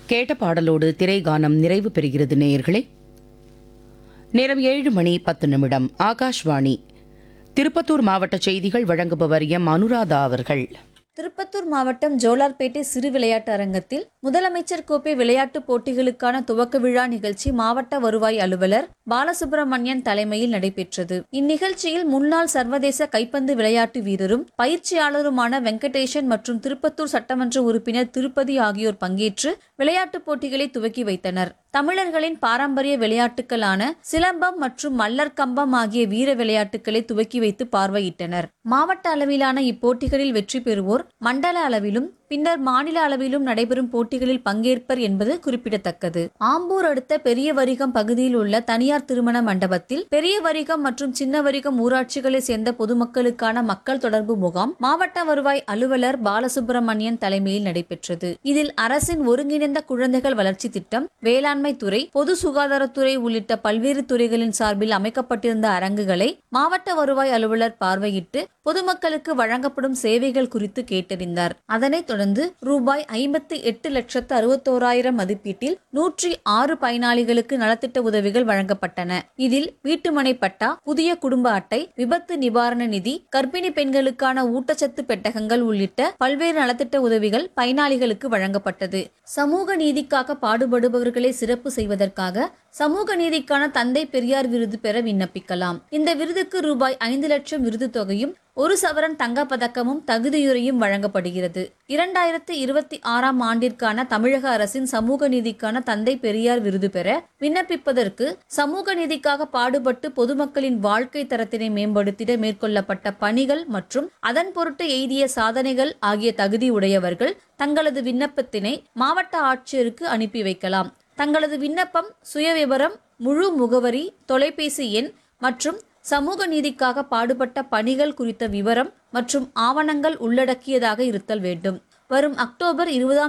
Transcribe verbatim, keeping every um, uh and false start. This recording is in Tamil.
கேட்ட பாடலோடு திரைகானம் நிறைவு பெறுகிறது நேயர்களே. நேரம் ஏழு மணி பத்து நிமிடம். ஆகாஷ்வாணி திருப்பத்தூர் மாவட்ட செய்திகள் வழங்குபவர் எம் அனுராதா அவர்கள். திருப்பத்தூர் மாவட்டம் ஜோலார்பேட்டை சிறு விளையாட்டு அரங்கத்தில் முதலமைச்சர் கோப்பை விளையாட்டுப் போட்டிகளுக்கான துவக்க விழா நிகழ்ச்சி மாவட்ட வருவாய் அலுவலர் பாலசுப்ரமணியன் தலைமையில் நடைபெற்றது. இந்நிகழ்ச்சியில் முன்னாள் சர்வதேச கைப்பந்து விளையாட்டு வீரரும் பயிற்சியாளருமான வெங்கடேசன் மற்றும் திருப்பத்தூர் சட்டமன்ற உறுப்பினர் திருப்பதி ஆகியோர் பங்கேற்று விளையாட்டுப் போட்டிகளை துவக்கி வைத்தனர். தமிழர்களின் பாரம்பரிய விளையாட்டுகளான சிலம்பம் மற்றும் மல்லர் கம்பம் ஆகிய வீர விளையாட்டுகளை துவக்கி வைத்து பார்வையிட்டனர். மாவட்ட அளவிலான இப்போட்டிகளில் வெற்றி பெறுவோர் மண்டல அளவிலும் பின்னர் மாநில அளவிலும் நடைபெறும் போட்டிகளில் பங்கேற்பர் என்பது குறிப்பிடத்தக்கது. ஆம்பூர் அடுத்த பெரிய வரிகம் பகுதியில் உள்ள தனியார் திருமண மண்டபத்தில் பெரிய வரிகம் மற்றும் சின்ன வரிகம் ஊராட்சிகளை சேர்ந்த பொதுமக்களுக்கான மக்கள் தொடர்பு முகாம் மாவட்ட வருவாய் அலுவலர் பாலசுப்ரமணியன் தலைமையில் நடைபெற்றது. இதில் அரசின் ஒருங்கிணைந்த குழந்தைகள் வளர்ச்சி திட்டம், வேளாண்மை துறை, பொது சுகாதாரத்துறை உள்ளிட்ட பல்வேறு துறைகளின் சார்பில் அமைக்கப்பட்டிருந்த அரங்குகளை மாவட்ட வருவாய் அலுவலர் பார்வையிட்டு பொதுமக்களுக்கு வழங்கப்படும் சேவைகள் குறித்து கேட்டறிந்தார். அதனைத் தொடர்ந்து ரூபாய் ஐம்பத்தி எட்டு லட்சத்து அறுபத்தோராயிரம் மதிப்பீட்டில் நூற்றி ஆறு பயனாளிகளுக்கு நலத்திட்ட உதவிகள் வழங்கப்பட்டன. இதில் வீட்டுமனை பட்டா, புதிய குடும்ப அட்டை, விபத்து நிவாரண நிதி, கர்ப்பிணி பெண்களுக்கான ஊட்டச்சத்து பெட்டகங்கள் உள்ளிட்ட பல்வேறு நலத்திட்ட உதவிகள் பயனாளிகளுக்கு வழங்கப்பட்டது. சமூக நீதிக்காக பாடுபடுபவர்களை சிறப்பு செய்வதற்காக சமூக நீதிக்கான தந்தை பெரியார் விருது பெற விண்ணப்பிக்கலாம். இந்த விருதுக்கு ரூபாய் ஐந்து லட்சம் விருது தொகையும் ஒரு சவரன் தங்கப்பதக்கமும் தகுதியுரையும் வழங்கப்படுகிறது. இரண்டாயிரத்தி இருபத்தி ஆறாம் ஆண்டிற்கான தமிழக அரசின் சமூக நீதிக்கான தந்தை பெரியார் விருது பெற விண்ணப்பிப்பதற்கு சமூக நீதிக்காக பாடுபட்டு பொதுமக்களின் வாழ்க்கை தரத்தினை மேம்படுத்திட மேற்கொள்ளப்பட்ட பணிகள் மற்றும் அதன் பொருட்டு எய்திய சாதனைகள் ஆகிய தகுதி உடையவர்கள் தங்களது விண்ணப்பத்தினை மாவட்ட ஆட்சியருக்கு அனுப்பி வைக்கலாம். தங்களது விண்ணப்பம், சுயவிவரம், முழு முகவரி, தொலைபேசி எண் மற்றும் சமூக நீதிக்காக பாடுபட்ட பணிகள் குறித்த விவரம் மற்றும் ஆவணங்கள் உள்ளடக்கியதாக இருத்தல் வேண்டும். வரும் அக்டோபர் இருபதாம்